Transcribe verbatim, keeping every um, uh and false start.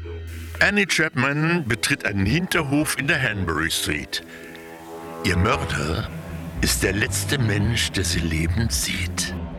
Annie Chapman betritt einen Hinterhof in der Hanbury Street. Ihr Mörder ist der letzte Mensch, der sie lebend sieht.